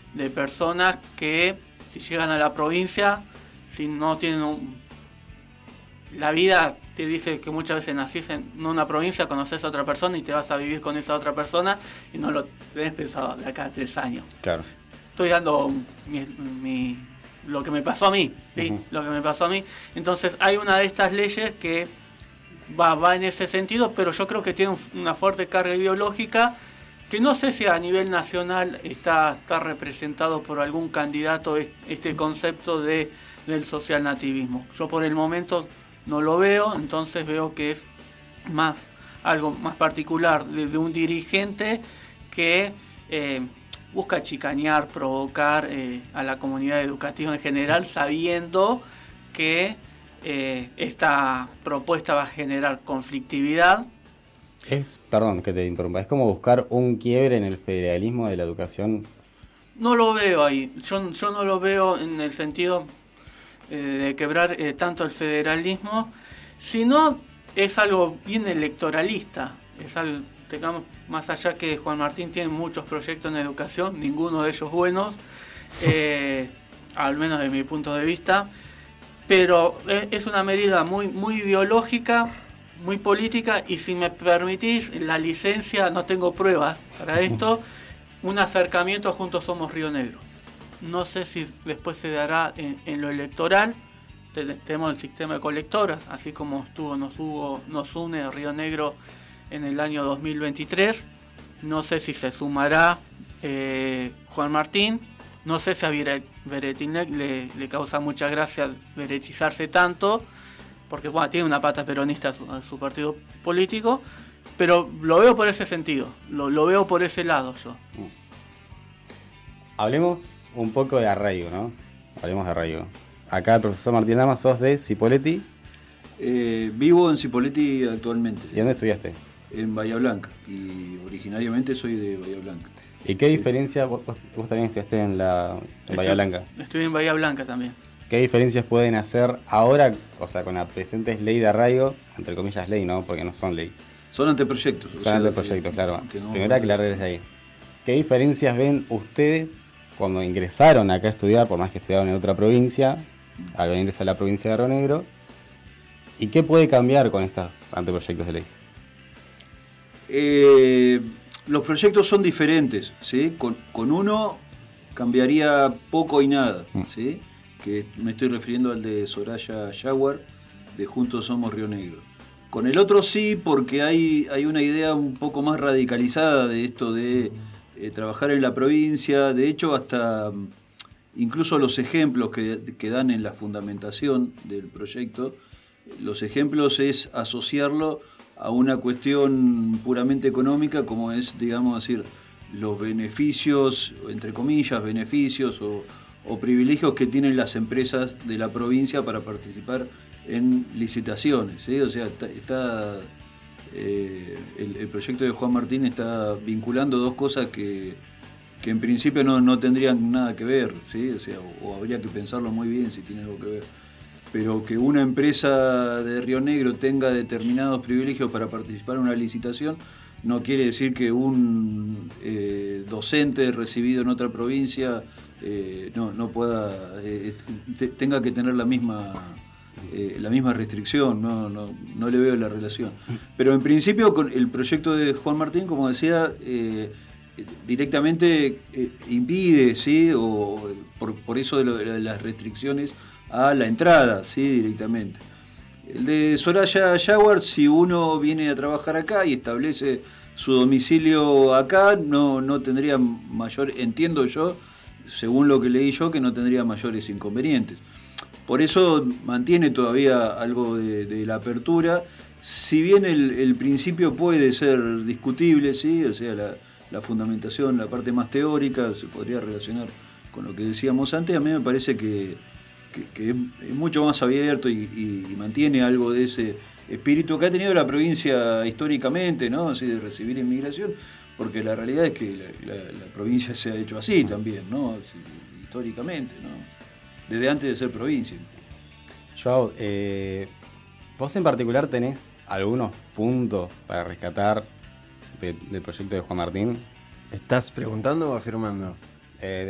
de personas que si llegan a la provincia, si no tienen la vida te dice que muchas veces nacís en una provincia, conoces a otra persona y te vas a vivir con esa otra persona y no lo tenés pensado de acá a 3 años. Claro. Estoy dando lo que me pasó a mí, ¿sí? Uh-huh. Lo que me pasó a mí. Entonces hay una de estas leyes que va en ese sentido, pero yo creo que tiene una fuerte carga ideológica que no sé si a nivel nacional está representado por algún candidato este concepto del social nativismo. Yo por el momento no lo veo, entonces veo que es algo más particular de un dirigente que busca chicanear, provocar a la comunidad educativa en general, sabiendo que esta propuesta va a generar conflictividad. Perdón que te interrumpa, es como buscar un quiebre en el federalismo de la educación. No lo veo ahí, yo no lo veo en el sentido de quebrar tanto el federalismo, sino es algo bien electoralista, es algo, tengamos más allá que Juan Martín tiene muchos proyectos en educación, ninguno de ellos buenos, al menos de mi punto de vista, pero es una medida muy ideológica, muy política, y si me permitís la licencia, no tengo pruebas para esto, un acercamiento a Juntos Somos Río Negro. No sé si después se dará en lo electoral. Tenemos el sistema de colectoras, así como nos une Río Negro en el año 2023. No sé si se sumará Juan Martín. No sé si a Beretilnec le causa mucha gracia derechizarse tanto, porque bueno, tiene una pata peronista a su partido político, pero lo veo por ese sentido, lo veo por ese lado yo. Hablemos un poco de arraigo, ¿no? Hablemos de arraigo. Acá el profesor Martín Lama, sos de Cipolletti. Vivo en Cipolletti actualmente. ¿Y dónde estudiaste? En Bahía Blanca, y originariamente soy de Bahía Blanca. ¿Y qué diferencia, vos también estudiaste en Bahía Blanca? Estudié en Bahía Blanca también. ¿Qué diferencias pueden hacer ahora, o sea, con la presente ley de arraigo, entre comillas ley, ¿no? Porque no son ley. Son anteproyectos. Son anteproyectos, claro. Primero aclarar desde ahí. ¿Qué diferencias ven ustedes cuando ingresaron acá a estudiar, por más que estudiaron en otra provincia, al venirse a la provincia de Río Negro? ¿Y qué puede cambiar con estos anteproyectos de ley? Los proyectos son diferentes, ¿sí? Con uno cambiaría poco y nada, ¿sí? Que me estoy refiriendo al de Soraya Jaguar, de Juntos Somos Río Negro. Con el otro sí, porque hay una idea un poco más radicalizada de esto de trabajar en la provincia. De hecho, hasta incluso los ejemplos que dan en la fundamentación del proyecto, los ejemplos es asociarlo a una cuestión puramente económica, como es, digamos, decir, los beneficios, entre comillas, beneficios o privilegios que tienen las empresas de la provincia para participar en licitaciones, ¿sí? O sea, el proyecto de Juan Martín está vinculando dos cosas que en principio no tendrían nada que ver, ¿sí? O sea, o habría que pensarlo muy bien si tiene algo que ver. Pero que una empresa de Río Negro tenga determinados privilegios para participar en una licitación no quiere decir que un docente recibido en otra provincia no pueda tenga que tener la misma restricción. No le veo la relación. Pero en principio con el proyecto de Juan Martín, como decía, directamente impide, ¿sí? O por eso de las restricciones a la entrada, ¿sí? Directamente. El de Soraya Jaguar, si uno viene a trabajar acá y establece su domicilio acá, no tendría mayor, entiendo yo, según lo que leí yo, que no tendría mayores inconvenientes. Por eso mantiene todavía algo de la apertura, si bien el principio puede ser discutible, ¿sí? O sea, la fundamentación, la parte más teórica, se podría relacionar con lo que decíamos antes. A mí me parece que es mucho más abierto y mantiene algo de ese espíritu que ha tenido la provincia históricamente, ¿no? Así de recibir inmigración, porque la realidad es que la provincia se ha hecho así también, ¿no? Así, históricamente, ¿no? Desde antes de ser provincia. Joao, vos en particular tenés algunos puntos para rescatar del proyecto de Juan Martín. ¿Estás preguntando o afirmando?